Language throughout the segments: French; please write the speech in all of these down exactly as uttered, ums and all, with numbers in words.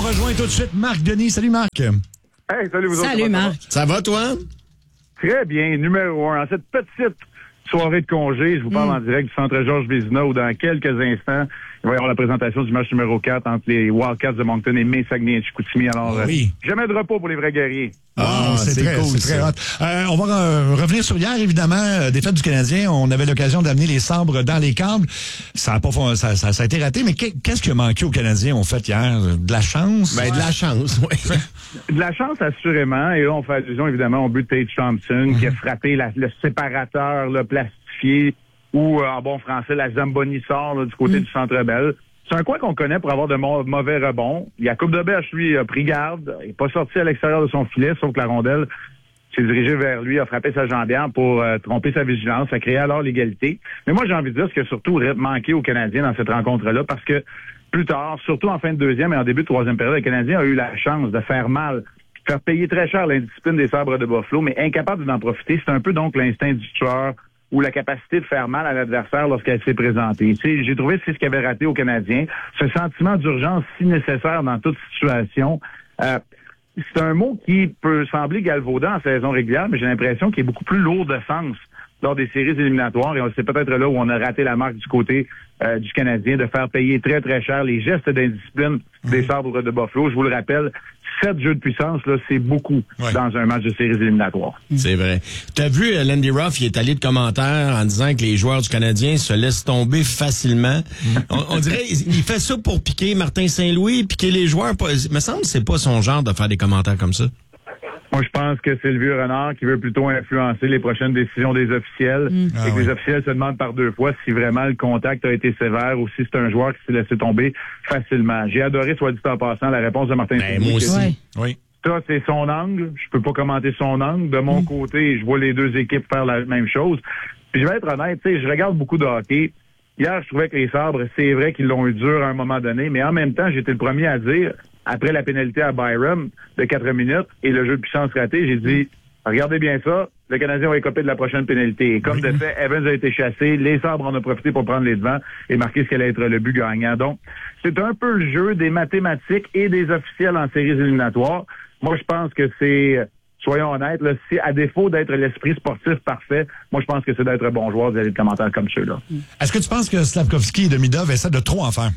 rejoint tout de suite Marc Denis. Salut Marc. Hey, salut vous autres. Salut Marc. Ça va toi? Très bien, numéro un. En cette petite soirée de congé, je vous parle mm. en direct du Centre Georges Vézina où dans quelques instants, il va y avoir la présentation du match numéro quatre entre les Wildcats de Moncton et mes Saguenay-Chicoutimi. Alors, oui. euh, jamais de repos pour les vrais guerriers. Ah, c'est, c'est très cool, c'est très hot. Euh, on va euh, revenir sur hier, évidemment, euh, défaite du Canadien. On avait l'occasion d'amener les sabres dans les câbles. Ça a pas, ça, ça, ça a été raté, mais qu'est-ce qui a manqué aux Canadiens, en fait, hier? De la chance? Ben, de la chance, oui. De la chance, assurément. Et là, on fait allusion, évidemment, au but de Tage Thompson, mm-hmm. qui a frappé la, le séparateur là, plastifié, ou, euh, en bon français, la Zamboni sort là, du côté mm. du Centre Bell. C'est un coin qu'on connaît pour avoir de mauvais rebonds. Il y a Coupe de Bêche, lui, a pris garde. Il n'est pas sorti à l'extérieur de son filet, sauf que la rondelle s'est dirigée vers lui, a frappé sa jambière pour euh, tromper sa vigilance. Ça a créé alors l'égalité. Mais moi, j'ai envie de dire ce qui a surtout manqué aux Canadiens dans cette rencontre-là, parce que plus tard, surtout en fin de deuxième et en début de troisième période, les Canadiens ont eu la chance de faire mal, de faire payer très cher l'indiscipline des sabres de Buffalo, mais incapable d'en profiter. C'est un peu donc l'instinct du tueur ou la capacité de faire mal à l'adversaire lorsqu'elle s'est présentée. Tu sais, j'ai trouvé que c'est ce qui avait raté aux Canadiens. Ce sentiment d'urgence si nécessaire dans toute situation. Euh, c'est un mot qui peut sembler galvaudant en saison régulière, mais j'ai l'impression qu'il est beaucoup plus lourd de sens lors des séries éliminatoires. Et c'est peut-être là où on a raté la marque du côté euh, du Canadien, de faire payer très, très cher les gestes d'indiscipline mmh. des sabres de Buffalo. Je vous le rappelle, sept jeux de puissance, là, c'est beaucoup ouais. dans un match de séries éliminatoires. C'est vrai. Tu as vu, euh, Landy Ruff, il est allé de commentaires en disant que les joueurs du Canadien se laissent tomber facilement. on, on dirait, il fait ça pour piquer Martin Saint-Louis, piquer les joueurs. Il me semble que c'est pas son genre de faire des commentaires comme ça. Moi, je pense que c'est le vieux renard qui veut plutôt influencer les prochaines décisions des officiels mmh. ah, et que oui. les officiels se demandent par deux fois si vraiment le contact a été sévère ou si c'est un joueur qui s'est laissé tomber facilement. J'ai adoré, soit dit en passant, la réponse de Martin ben, Saint-Louis. Moi aussi. Ouais. Oui. Ça, c'est son angle. Je peux pas commenter son angle. De mon mmh. côté, je vois les deux équipes faire la même chose. Puis je vais être honnête, tu sais, je regarde beaucoup de hockey. Hier, je trouvais que les sabres, c'est vrai qu'ils l'ont eu dur à un moment donné, mais en même temps, j'étais le premier à dire, après la pénalité à Byram de quatre minutes et le jeu de puissance raté, j'ai dit, regardez bien ça, le Canadien va écoper de la prochaine pénalité. Et comme oui. de fait, Evans a été chassé, les sabres en ont profité pour prendre les devants et marquer ce qu'allait être le but gagnant. Donc, c'est un peu le jeu des mathématiques et des officiels en séries éliminatoires. Moi, je pense que c'est, soyons honnêtes, là, si à défaut d'être l'esprit sportif parfait, moi, je pense que c'est d'être un bon joueur, vous avez des commentaires comme ceux-là. Est-ce que tu penses que Slavkovski et Demidov essaient de trop en faire?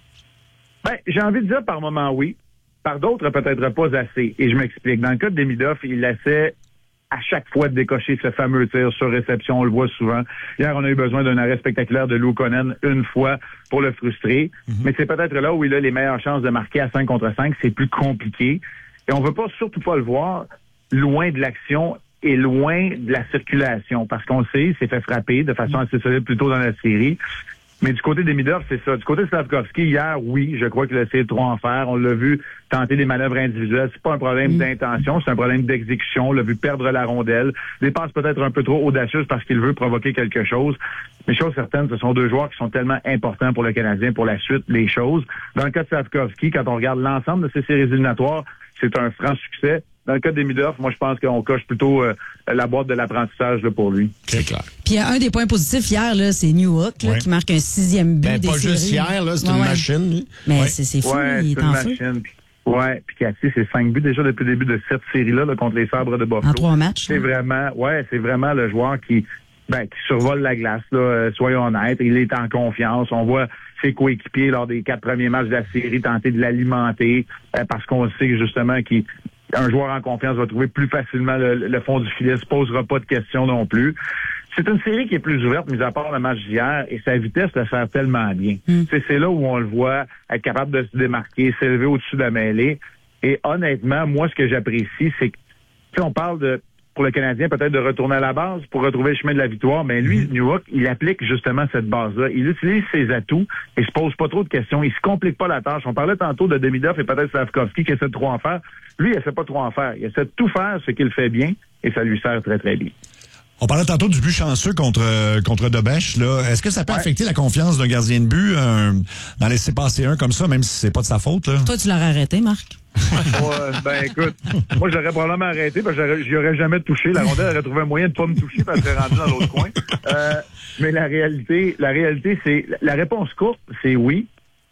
Ben, j'ai envie de dire par moment oui. Par d'autres, peut-être pas assez. Et je m'explique. Dans le cas de Demidov, il essaie à chaque fois de décocher ce fameux tir sur réception. On le voit souvent. Hier, on a eu besoin d'un arrêt spectaculaire de Lou Konen une fois pour le frustrer. Mm-hmm. Mais c'est peut-être là où il a les meilleures chances de marquer à cinq contre cinq. C'est plus compliqué. Et on veut pas, surtout pas le voir loin de l'action et loin de la circulation. Parce qu'on le sait, il s'est fait frapper de façon assez solide plus tôt dans la série. Mais du côté des Demidov, c'est ça. Du côté de Slavkovski, hier, oui, je crois qu'il a essayé de trop en faire. On l'a vu tenter des manœuvres individuelles. C'est pas un problème mmh. d'intention, c'est un problème d'exécution. On l'a vu perdre la rondelle. Des passes peut-être un peu trop audacieuses parce qu'il veut provoquer quelque chose. Mais chose certaine, ce sont deux joueurs qui sont tellement importants pour le Canadien, pour la suite des choses. Dans le cas de Slavkovski, quand on regarde l'ensemble de ces séries éliminatoires, c'est un franc succès. Dans le cas de Demidov, moi, je pense qu'on coche plutôt euh, la boîte de l'apprentissage là, pour lui. C'est clair. Puis un des points positifs hier, là, c'est Newhook là, ouais. qui marque un sixième but ben, des pas séries. juste hier, là, c'est ouais, une ouais. machine. Lui. Mais ouais. c'est, c'est fou, ouais, il est c'est une en machine. Puis, ouais, puis Cathy, c'est cinq buts déjà depuis le début de cette série-là là, contre les Sabres de Buffalo. En trois matchs. C'est hein. vraiment, ouais, c'est vraiment le joueur qui, ben, qui survole la glace. Là, euh, soyons honnêtes, il est en confiance. On voit ses coéquipiers lors des quatre premiers matchs de la série tenter de l'alimenter euh, parce qu'on sait justement qu'il un joueur en confiance va trouver plus facilement le, le fond du filet, se posera pas de questions non plus. C'est une série qui est plus ouverte, mis à part le match d'hier, et sa vitesse le sert tellement bien. Mm. C'est, c'est là où on le voit être capable de se démarquer, s'élever au-dessus de la mêlée. Et honnêtement, moi, ce que j'apprécie, c'est que, tu sais, on parle de, pour le Canadien, peut-être de retourner à la base pour retrouver le chemin de la victoire, mais lui, mm. Newhook, il applique justement cette base-là. Il utilise ses atouts et se pose pas trop de questions. Il se complique pas la tâche. On parlait tantôt de Demidov et peut-être Slavkovski qui essaie de trop en faire. Lui, il essaie pas trop en faire. Il essaie de tout faire ce qu'il fait bien et ça lui sert très, très bien. On parlait tantôt du but chanceux contre euh, contre Debèche, là. Est-ce que ça peut ouais. affecter la confiance d'un gardien de but euh, d'en laisser passer un comme ça, même si c'est pas de sa faute, là? Toi, tu l'aurais arrêté, Marc? Ouais, ben écoute, moi j'aurais probablement arrêté parce que j'y aurais jamais touché. La rondelle aurait trouvé un moyen de pas me toucher parce qu'elle est rendue dans l'autre coin. Euh, mais la réalité, la réalité, c'est la réponse courte, c'est oui.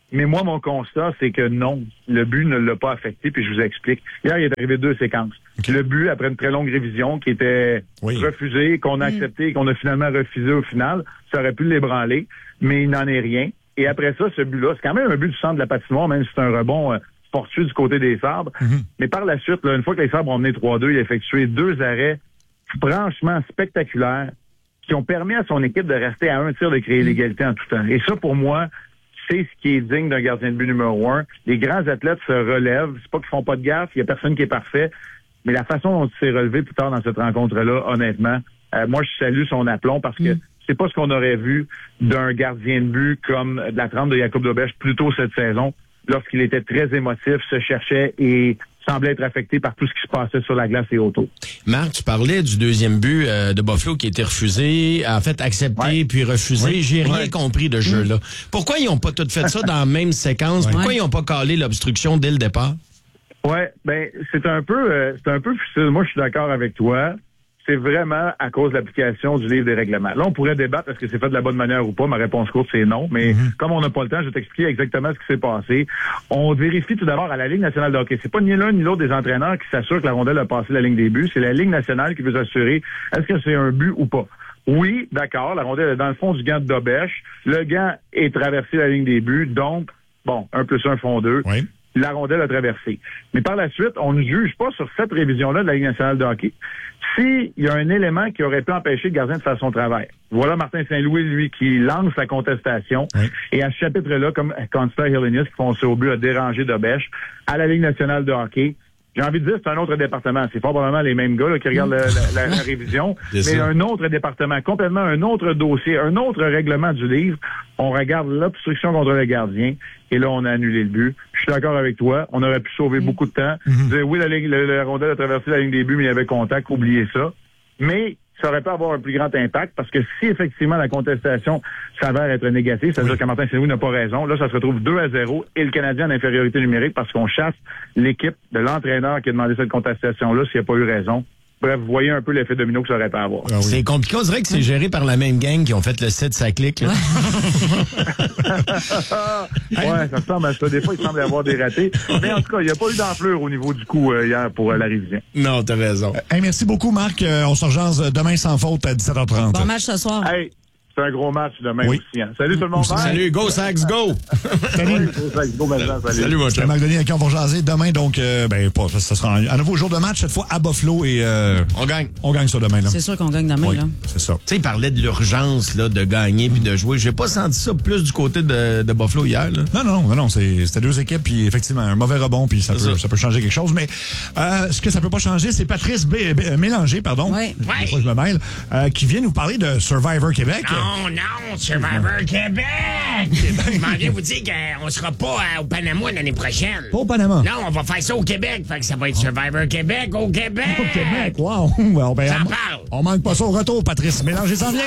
Mais moi, mon constat, c'est que non, le but ne l'a pas affecté, puis je vous explique. Hier, il est arrivé deux séquences. Okay. Le but, après une très longue révision qui était oui. refusée, qu'on a accepté, qu'on a finalement refusé au final, ça aurait pu l'ébranler, mais il n'en est rien. Et après ça, ce but-là, c'est quand même un but du centre de la patinoire, même si c'est un rebond euh, fortuit du côté des Sabres. Mm-hmm. Mais par la suite, là, une fois que les Sabres ont mené trois deux, il a effectué deux arrêts franchement spectaculaires qui ont permis à son équipe de rester à un tir de créer l'égalité en tout temps. Et ça, pour moi, c'est ce qui est digne d'un gardien de but numéro un. Les grands athlètes se relèvent. C'est pas qu'ils font pas de gaffe. Il y a personne qui est parfait. Mais la façon dont il s'est relevé plus tard dans cette rencontre-là, honnêtement, euh, moi, je salue son aplomb parce que mm. c'est pas ce qu'on aurait vu d'un gardien de but comme de la trempe de Jakub Dobeš plus tôt cette saison, lorsqu'il était très émotif, se cherchait et semblait être affecté par tout ce qui se passait sur la glace et autour. Marc, tu parlais du deuxième but euh, de Buffalo qui a été refusé, en fait accepté ouais. puis refusé. Oui. J'ai rien ouais. compris de ce mmh. jeu-là. Pourquoi ils n'ont pas tout fait ça dans la même séquence? Ouais. Pourquoi ils n'ont pas calé l'obstruction dès le départ? Ouais, ben c'est un peu, euh, c'est un peu difficile. Moi, je suis d'accord avec toi. C'est vraiment à cause de l'application du livre des règlements. Là, on pourrait débattre est-ce que c'est fait de la bonne manière ou pas. Ma réponse courte, c'est non. Mais mm-hmm. comme on n'a pas le temps, je vais t'expliquer exactement ce qui s'est passé. On vérifie tout d'abord à la Ligue nationale de hockey. C'est pas ni l'un ni l'autre des entraîneurs qui s'assurent que la rondelle a passé la ligne des buts. C'est la Ligue nationale qui veut s'assurer est-ce que c'est un but ou pas. Oui, d'accord, la rondelle est dans le fond du gant de Dobeš. Le gant est traversé la ligne des buts. Donc, bon, un plus un font deux. Oui. La rondelle a traversé. Mais par la suite, on ne juge pas sur cette révision-là de la Ligue nationale de hockey s'il y a un élément qui aurait pu empêcher le gardien de faire son travail. Voilà Martin Saint-Louis, lui, qui lance la contestation. Oui. Et à ce chapitre-là, comme Constance Hellenius, qui fonçait au but, a dérangé Dobeš à la Ligue nationale de hockey. J'ai envie de dire c'est un autre département. C'est fort probablement les mêmes gars là, qui regardent la, la, la, la révision. mais ça. Un autre département, complètement un autre dossier, un autre règlement du livre. On regarde l'obstruction contre le gardien et là, on a annulé le but. Je suis d'accord avec toi. On aurait pu sauver mmh. beaucoup de temps. Mmh. Dire, oui, la, ligne, la, la rondelle a traversé la ligne des buts, mais il y avait contact. Oubliez ça. Mais ça aurait pu avoir un plus grand impact parce que si effectivement la contestation s'avère être négative, c'est-à-dire oui. que Martin Saint-Louis n'a pas raison, là, ça se retrouve deux à zéro et le Canadien en infériorité numérique parce qu'on chasse l'équipe de l'entraîneur qui a demandé cette contestation-là s'il n'a pas eu raison. Bref, vous voyez un peu l'effet domino que ça aurait pu avoir. Ah oui. C'est compliqué. On dirait que c'est géré par la même gang qui ont fait le set ça clique. Là. ouais, ça ressemble à ça. Des fois, il semble y avoir des ratés. Mais en tout cas, il n'y a pas eu d'ampleur au niveau du coup euh, hier pour euh, la révision. Non, t'as raison. Hey, merci beaucoup, Marc. Euh, on se rejase demain sans faute à dix-sept heures trente. Bon match ce soir. Hey. C'est un gros match demain oui. aussi. Hein. Salut tout le monde. Salut, go Sags, go! Salut. Go Sags, go maintenant. Salut. Salut, mon cher. Marc Denis, à qui on va jaser demain. Donc, euh, ben, pas, ça, ça sera un, un nouveau jour de match, cette fois à Buffalo. Et, euh, on gagne. On gagne ça demain. Là. C'est sûr qu'on gagne demain. Oui, là. c'est ça. Tu sais, il parlait de l'urgence là, de gagner puis de jouer. J'ai pas senti ça plus du côté de, de Buffalo hier. Là. Non, non, non, non. C'est, c'était deux équipes, puis effectivement, un mauvais rebond, puis ça peut, ça. ça peut changer quelque chose. Mais euh, ce que ça peut pas changer, c'est Patrice B, B, Mélanger, pardon. Oui. Des fois, je me mêle, euh, qui vient nous parler de Survivor Québec. Non, non, Survivor Québec! Je m'en viens vous dire qu'on sera pas euh, au Panama l'année prochaine. Pas au Panama? Non, on va faire ça au Québec. Fait que ça va être Survivor Québec au Québec! Au Québec, wow! Well, ben, J'en on, parle! On manque pas ça au retour, Patrice. Mélanger s'en vient.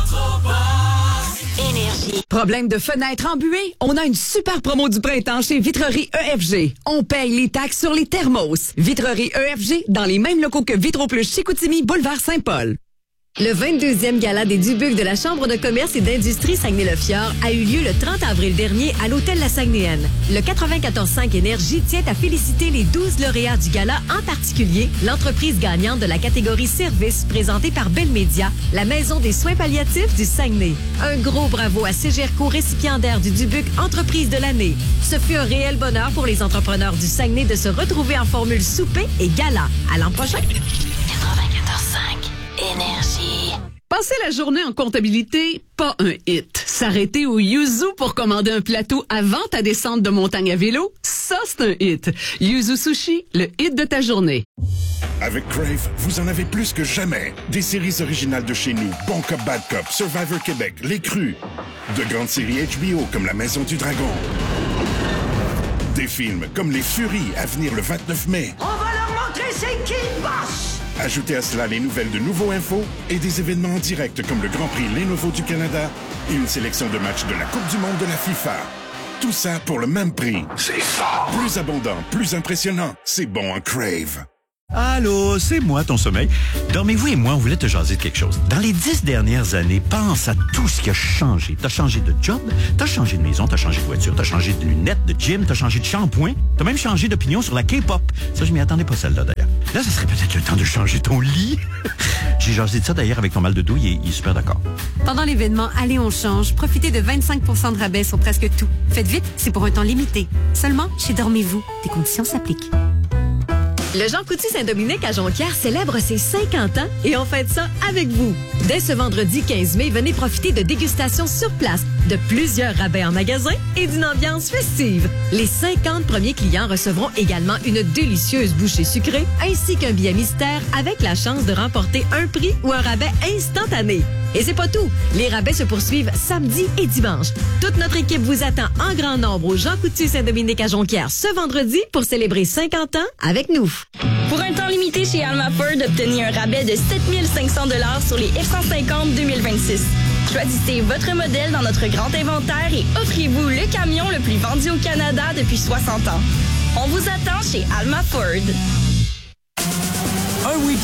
Énergie. Problème de fenêtre embuée? On a une super promo du printemps chez Vitrerie E F G. On paye les taxes sur les thermos. Vitrerie E F G dans les mêmes locaux que Vitro-Plus Chicoutimi, boulevard Saint-Paul. Le vingt-deuxième gala des Dubucs de la Chambre de commerce et d'industrie Saguenay-le-Fjord a eu lieu le trente avril dernier à l'Hôtel La Saguenayenne. Le quatre-vingt-quatorze cinq Énergie tient à féliciter les douze lauréats du gala, en particulier l'entreprise gagnante de la catégorie service présentée par Bell Media, la Maison des soins palliatifs du Saguenay. Un gros bravo à Cégerco, récipiendaire du Dubuc Entreprise de l'année. Ce fut un réel bonheur pour les entrepreneurs du Saguenay de se retrouver en formule souper et gala. À l'an prochain. quatre-vingt-quatorze cinq Énergie. Passer la journée en comptabilité, pas un hit. S'arrêter au Yuzu pour commander un plateau avant ta descente de montagne à vélo, ça c'est un hit. Yuzu Sushi, le hit de ta journée. Avec Crave, vous en avez plus que jamais. Des séries originales de chez nous, Bon Cop, Bad Cop, Survivor Québec, Les Crus. De grandes séries H B O comme La Maison du Dragon. Des films comme Les Furies à venir le vingt-neuf mai. On va leur montrer c'est qui le boss! Ajoutez à cela les nouvelles de Nouveau Info et des événements en direct comme le Grand Prix Lenovo du Canada et une sélection de matchs de la Coupe du Monde de la FIFA. Tout ça pour le même prix. C'est fort! Plus abondant, plus impressionnant, c'est bon en Crave. Allô, c'est moi, ton sommeil. Dormez-vous et moi, on voulait te jaser de quelque chose. Dans les dix dernières années, pense à tout ce qui a changé. T'as changé de job, t'as changé de maison, t'as changé de voiture, t'as changé de lunettes, de gym, t'as changé de shampoing, t'as même changé d'opinion sur la K-pop. Ça, je m'y attendais pas, celle-là, d'ailleurs. Là, ça serait peut-être le temps de changer ton lit. J'ai jasé de ça, d'ailleurs, avec ton mal de dos, il est, il est super d'accord. Pendant l'événement Allez, on change, profitez de vingt-cinq pour cent de rabais sur presque tout. Faites vite, c'est pour un temps limité. Seulement chez Dormez-vous. Des conditions s'appliquent. Le Jean Coutu Saint-Dominique à Jonquière célèbre ses cinquante ans et on fête ça avec vous. Dès ce vendredi quinze mai, venez profiter de dégustations sur place, de plusieurs rabais en magasin et d'une ambiance festive. Les cinquante premiers clients recevront également une délicieuse bouchée sucrée ainsi qu'un billet mystère avec la chance de remporter un prix ou un rabais instantané. Et c'est pas tout. Les rabais se poursuivent samedi et dimanche. Toute notre équipe vous attend en grand nombre au Jean Coutu Saint-Dominique à Jonquière ce vendredi pour célébrer cinquante ans avec nous. Pour un temps limité chez Alma Ford, obtenez un rabais de sept mille cinq cents dollars sur les F cent cinquante deux mille vingt-six. Choisissez votre modèle dans notre grand inventaire et offrez-vous le camion le plus vendu au Canada depuis soixante ans. On vous attend chez Alma Ford. Un week-end